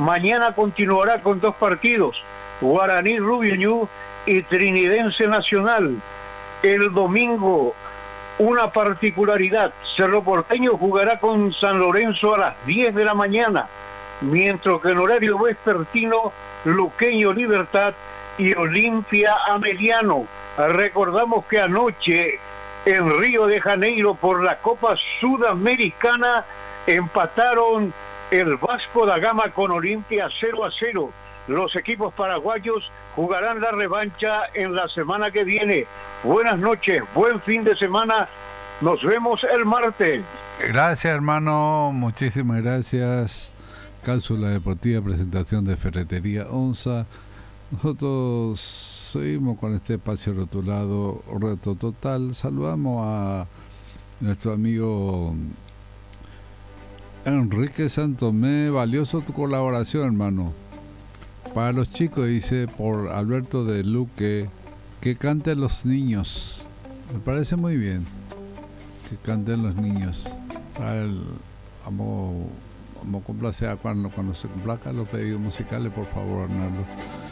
Mañana continuará con 2 partidos, Guaraní Rubio Ñu y Trinidense Nacional. El domingo, una particularidad, Cerro Porteño jugará con San Lorenzo a las 10 de la mañana, mientras que en horario vespertino, Luqueño Libertad y Olimpia Ameliano. Recordamos que anoche en Río de Janeiro por la Copa Sudamericana empataron el Vasco da Gama con Olimpia 0-0. Los equipos paraguayos jugarán la revancha en la semana que viene. Buenas noches, buen fin de semana. Nos vemos el martes. Gracias, hermano. Muchísimas gracias. Cápsula Deportiva, presentación de Ferretería Onza. Nosotros seguimos con este espacio rotulado Reto Total. Saludamos a nuestro amigo Enrique Santomé. Valioso tu colaboración, hermano. Para los chicos, dice, por Alberto de Luque, que canten los niños. Me parece muy bien que canten los niños. Vamos a complacer cuando se complazcan los pedidos musicales, por favor, Arnaldo.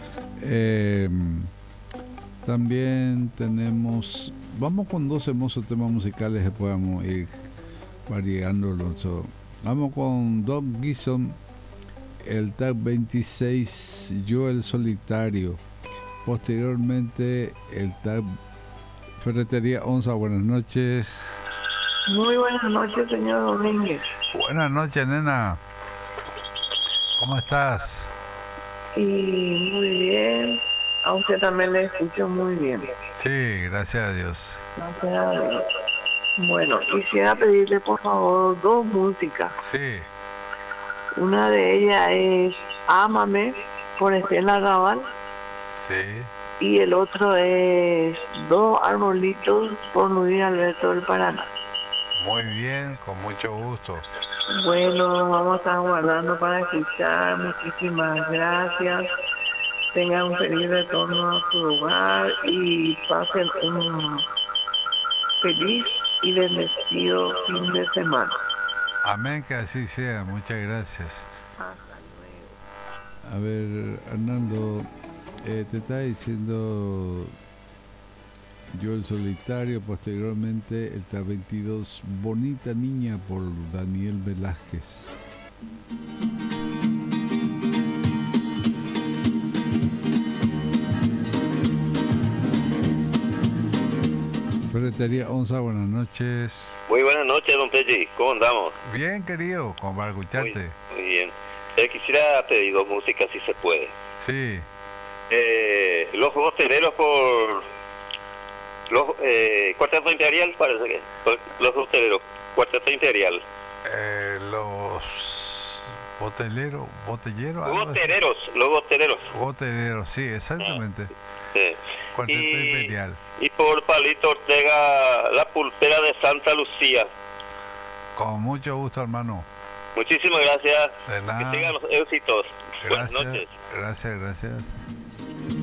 También tenemos, vamos con 2 hermosos temas musicales que podamos ir variándolos. Vamos con Doc Gison, el tag 26, Yo el Solitario. Posteriormente el tag Ferretería Onza. Buenas noches. Muy buenas noches, señor Domínguez. Buenas noches, nena. ¿Cómo estás? Y muy bien. A usted también le escucho muy bien. Sí, gracias a Dios. Gracias a Dios. Bueno, quisiera pedirle por favor 2 músicas. Sí. Una de ellas es Ámame, por Estela Raval. Sí. Y el otro es 2 arbolitos, por Luis Alberto del Paraná. Muy bien, con mucho gusto. Bueno, vamos a estar guardando para escuchar. Muchísimas gracias. Tengan un feliz retorno a su hogar y pasen un feliz y bendecido fin de semana. Amén, que así sea. Muchas gracias. Hasta luego. A ver, Arnaldo, te está diciendo Yo el Solitario, posteriormente el T22 Bonita Niña por Daniel Velázquez. Ferretería Onza, buenas noches. Muy buenas noches, don Pelli. ¿Cómo andamos? Bien, querido, como para escucharte. Muy bien. Quisiera pedir 2 músicas, si se puede. Sí. Los Bosteleros por... Cuarteto Imperial, parece que. Los Bosteleros, Cuarteto Imperial. Los botelleros. Los Bosteleros. Boteleros, sí, exactamente. Sí. Cuarteto Imperial. Y por Palito Ortega, La Pulpera de Santa Lucía. Con mucho gusto, hermano. Muchísimas gracias. De nada. Que sigan los éxitos. Gracias, Buenas noches. Gracias.